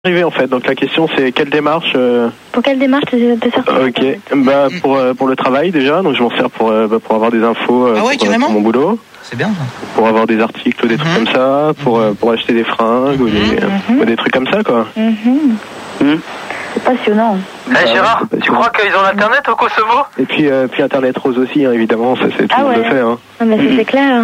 Arrivé en fait, donc la question c'est quelle démarche Pour quelle démarche te sers? Ok, bah pour le travail déjà, donc je m'en sers pour avoir des infos pour mon boulot. C'est bien ça. Pour avoir des articles ou des trucs comme ça, pour acheter des fringues ou des trucs comme ça quoi. C'est passionnant. Gérard, tu crois qu'ils ont l'internet au Kosovo? Et puis internet rose aussi hein, évidemment, ça c'est tout le monde le fait hein. Ah bah c'est clair.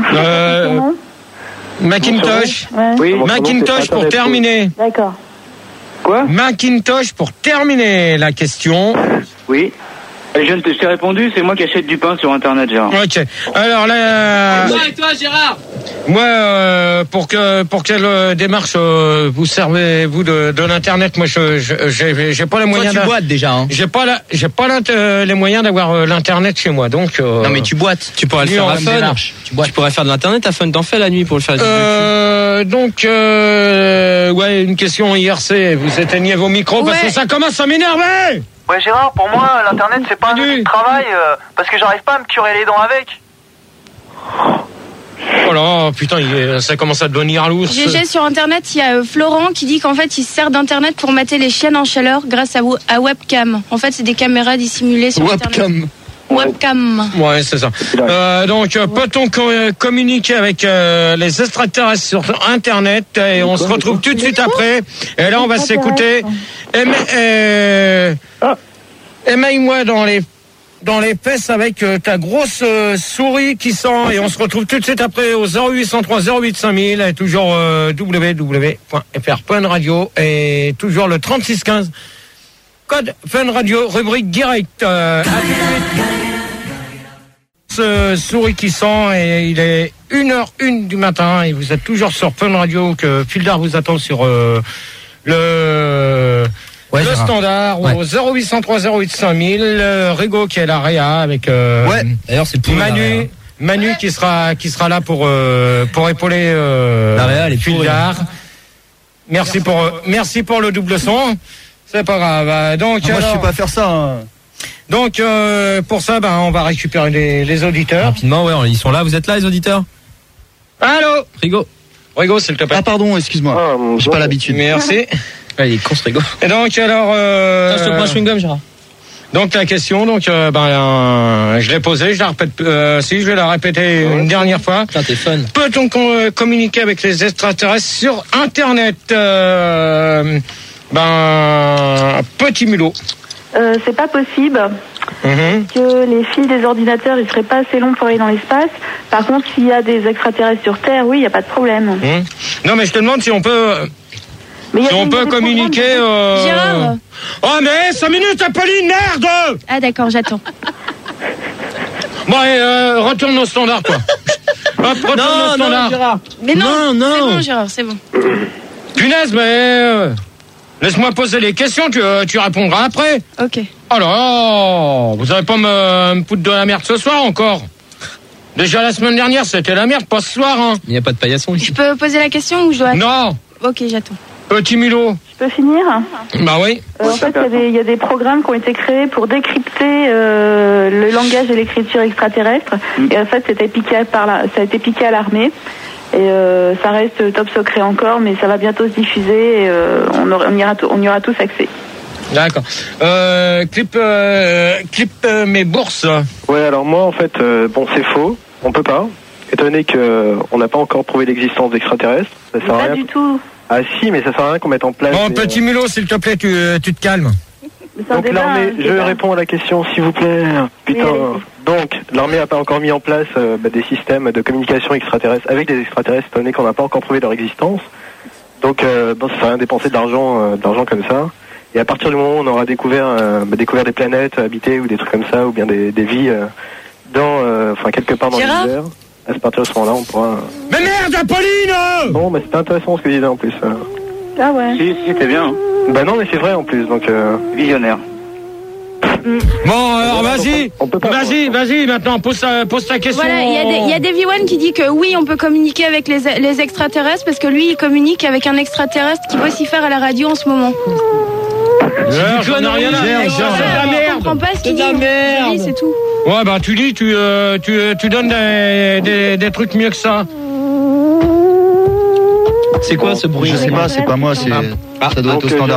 Macintosh. Oui, Macintosh pour terminer. D'accord. Quoi? Macintosh pour terminer la question. Oui. Je t'ai répondu, c'est moi qui achète du pain sur internet, Gérard. Ok. Alors là. Et toi, Gérard? Moi, pour quelle démarche vous servez-vous de l'internet? Moi, j'ai pas les moyens. Toi, tu boites déjà. Hein. J'ai pas les moyens d'avoir l'internet chez moi, donc. Non, mais tu boites. Tu pourrais le faire à Fun. Tu pourrais faire de l'internet à Fun. T'en fais la nuit pour le faire. Ouais, une question IRC. Vous éteignez vos micros parce que ça commence à m'énerver. Ouais, Gérard, pour moi, l'internet c'est pas un outil de travail parce que j'arrive pas à me curer les dents avec. Oh là, putain, ça commence à devenir lourd. GG, sur internet, il y a Florent qui dit qu'en fait il se sert d'internet pour mater les chiennes en chaleur grâce à webcam. En fait, c'est des caméras dissimulées sur internet. Webcam. Ouais, c'est ça. Donc, peut-on communiquer avec les extraterrestres sur Internet? Et on se retrouve tout de suite après. Et là, on va s'écouter. Émaille-moi dans les fesses avec ta grosse souris qui sent. Et on se retrouve tout de suite après au 0803 08 5000 et toujours www.fr Fun Radio et toujours le 3615. Code Fun Radio, rubrique direct. Souris qui sent et il est 1h01 du matin et vous êtes toujours sur Fun Radio que Fildar vous attend sur le standard au 0803 08 5000. Rigo qui est à l'AREA avec d'ailleurs c'est Manu qui sera là pour épauler les Fildar. Merci pour le double son. C'est pas grave. Donc moi je sais pas faire ça. Hein. Donc pour ça, on va récupérer les auditeurs. Rapidement, ils sont là. Vous êtes là, les auditeurs? Allô, Rigo, s'il te plaît. Ah pardon, excuse-moi. J'ai pas l'habitude. Merci. Il est con, ce Rigo. Et donc alors. Je te prends un chewing-gum, Gérard. Donc la question, je l'ai posée, je la répète. Je vais la répéter une dernière fois. Putain, t'es fun. Peut-on communiquer avec les extraterrestres sur Internet? Petit mulot. C'est pas possible. Que les fils des ordinateurs ils seraient pas assez longs pour aller dans l'espace. Par contre, s'il y a des extraterrestres sur Terre, oui, il y a pas de problème. Non, mais je te demande si on peut. Si on peut communiquer. Gérard. Oh mais 5 minutes, Apolline, merde. Ah d'accord, j'attends. Bon, retourne au standard, quoi. Hop, retourne au standard. Non, Gérard. Mais non. C'est bon, Gérard, c'est bon. Punaise, mais laisse-moi poser les questions, tu répondras après. Ok. Oh là, vous allez pas me foutre de la merde ce soir encore? Déjà la semaine dernière, c'était la merde, pas ce soir, hein. Il n'y a pas de paillasson ici. Je peux poser la question ou je dois... Non. Ok, j'attends. Petit mulot. Je peux finir? Bah oui. En fait, il y a des programmes qui ont été créés pour décrypter le langage et l'écriture extraterrestre. Et en fait, ça a été piqué à l'armée. Et ça reste top secret encore, mais ça va bientôt se diffuser et on y aura tous accès. D'accord. Clip mes bourses. Ouais, alors moi en fait, c'est faux, on peut pas. Étant donné qu'on n'a pas encore prouvé l'existence d'extraterrestres, ça sert à rien. Pas du tout. Ah si, mais ça sert à rien qu'on mette en place. Bon, petit mulot, s'il te plaît, tu te calmes. Donc l'armée, je réponds à la question, s'il vous plaît. Putain. Oui. Donc l'armée n'a pas encore mis en place des systèmes de communication extraterrestres avec des extraterrestres, étant donné qu'on n'a pas encore prouvé leur existence. Donc ça sert à rien de dépenser de l'argent comme ça. Et à partir du moment où on aura découvert des planètes habitées ou des trucs comme ça, ou bien des vies quelque part dans l'univers, à partir de ce moment-là, on pourra. Mais merde, Apolline! Bon, mais c'était intéressant ce que tu disais en plus. Ah ouais. Si, c'était bien. Bah non, mais c'est vrai en plus, donc. Visionnaire. Bon, alors vas-y, maintenant, pose ta question. Voilà, il y a Davy One qui dit que oui, on peut communiquer avec les extraterrestres parce que lui, il communique avec un extraterrestre qui peut s'y faire à la radio en ce moment. J'en ai rien à dire, c'est de la merde. Je comprends pas ce qu'il dit. Oui, c'est tout. Ouais, tu dis, tu donnes des trucs mieux que ça. C'est quoi ce bruit? Je sais pas, c'est pas moi, ça doit être au standard.